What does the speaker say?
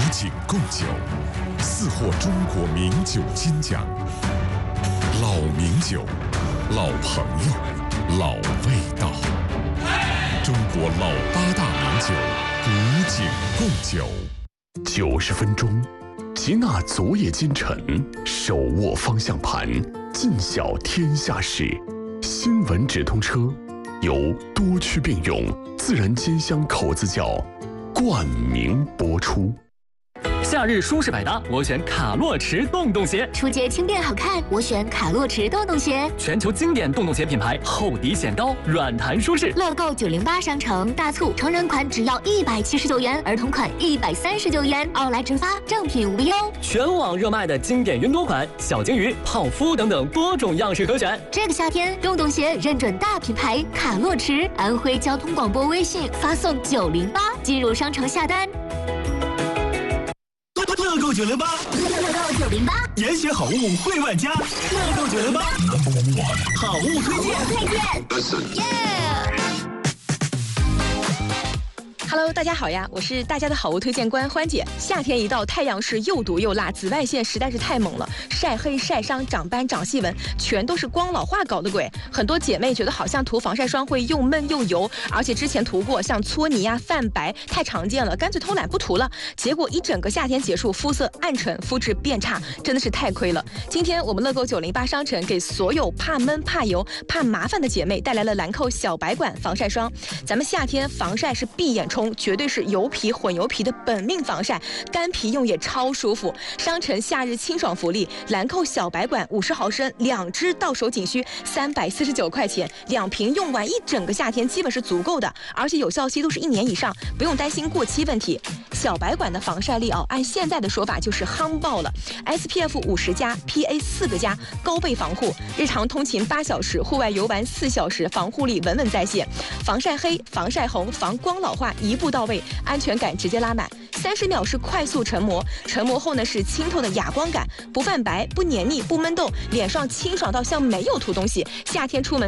景贡酒，4获中国名酒金奖。老名酒，老朋友，老味道。中国老8大名酒，古井贡酒。90分钟，吉纳昨夜今晨，手握方向盘，尽晓天下事。新闻直通车，由多区并用自然煎香口子窖冠名播出。 夏日舒适百搭，我选卡洛驰洞洞鞋。 出街轻便好看，我选卡洛驰洞洞鞋。 全球经典洞洞鞋品牌，厚底显高，软弹舒适。 乐购908商城大促，成人款只要179元，儿童款139元，奥莱直发，正品无忧。 全网热卖的经典云朵款、小金鱼、泡芙等等多种样式可选。 这个夏天，洞洞鞋认准大品牌卡洛驰，安徽交通广播微信发送908进入商城下单。 乐购908， 乐购908， 严选好物惠万家。乐购908，好物推荐。 Hello， 大家好呀，我是大家的好物推荐官欢姐。夏天一到，太阳是又毒又辣，紫外线实在是太猛了，晒黑、晒伤、长斑、长细纹，全都是光老化搞的鬼。很多姐妹觉得好像涂防晒霜会又闷又油，而且之前涂过像搓泥呀、泛白太常见了，干脆偷懒不涂了。结果一整个夏天结束，肤色暗沉，肤质变差，真的是太亏了。今天我们乐购908商城给所有怕闷、怕油、怕麻烦的姐妹带来了兰蔻小白管防晒霜。咱们夏天防晒是闭眼冲，绝对是油皮混油皮的本命防晒，干皮用也超舒服。商城夏日清爽福利，兰蔻小白管50毫升，2支到手仅需349块钱，2瓶用完一整个夏天基本是足够的，而且有效期都是1年以上，不用担心过期问题。小白管的防晒力按现在的说法就是夯爆了 ，SPF 50+，PA 4个+，高倍防护，日常通勤8小时，户外游玩4小时，防护力稳稳在线，防晒黑、防晒红、防光老化一步到位，安全感直接拉满。30秒是快速成膜，成膜后呢是清透的哑光感，不泛白、不黏腻、不闷痘，脸上清爽到像没有涂东西。夏天出门